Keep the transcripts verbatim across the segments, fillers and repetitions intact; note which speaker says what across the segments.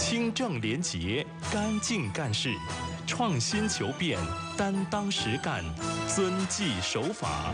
Speaker 1: 清正廉洁，干净干事，创新求变，担当实干，遵纪守法。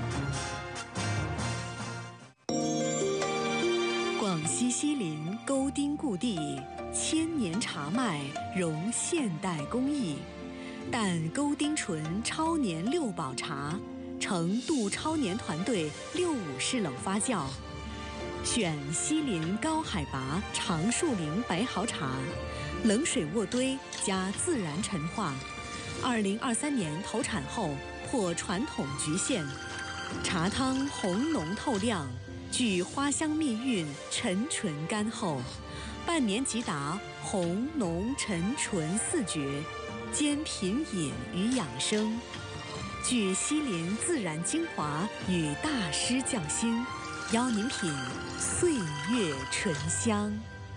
Speaker 2: 广西西林沟丁故地，千年茶麦融现代工艺，但沟丁醇超年六保茶，成杜超年团队六五式冷发酵，选西林高海拔长树林白毫茶，冷水渥堆加自然陈化。二零二三年投产后破传统局限，茶汤红浓透亮，具花香蜜韵，沉醇甘厚，半年即达红浓沉醇四绝，兼品饮与养生，具西林自然精华与大师匠心，邀您品岁月醇香。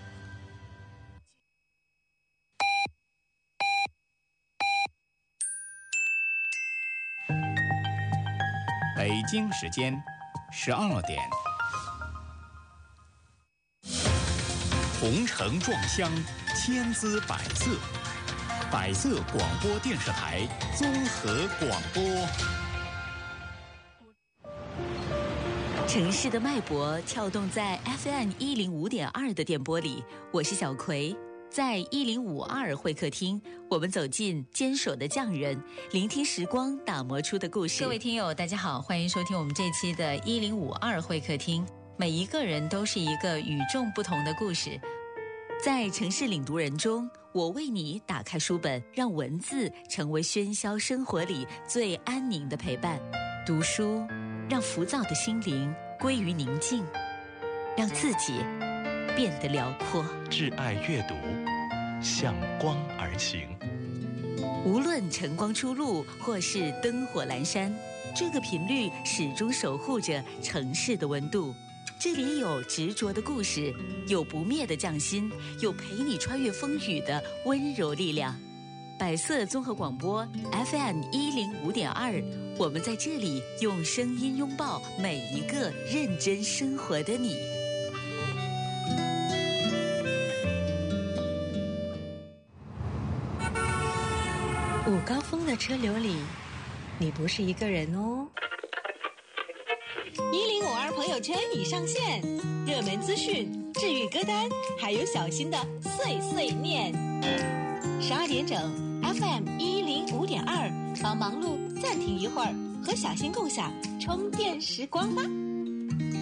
Speaker 3: 北京时间十二点。红尘撞香，千姿百色，百色广播电视台综合广播。
Speaker 4: 城市的脉搏跳动在 F M 一零五点二的电波里，我是小葵。在一零五二会客厅，我们走进坚守的匠人，聆听时光打磨出的故事。各位听友大家好，欢迎收听我们这期的一零五二会客厅。每一个人都是一个与众不同的故事，在城市领读人中，我为你打开书本，让文字成为喧嚣生活里最安宁的陪伴。读书让浮躁的心灵归于宁静，让自己变得辽阔。
Speaker 1: 挚爱阅读，向光而行。
Speaker 4: 无论晨光初露或是灯火阑珊，这个频率始终守护着城市的温度。这里有执着的故事，有不灭的匠心，有陪你穿越风雨的温柔力量。百色综合广播 F M 一零五点二，我们在这里用声音拥抱每一个认真生活的你。
Speaker 5: 午高峰的车流里，你不是一个人哦。一零五二朋友圈已上线，热门资讯、治愈歌单，还有小新的碎碎念。十二点整 ，F M 一零五点二，帮忙碌暂停一会儿，和小新共享充电时光吧。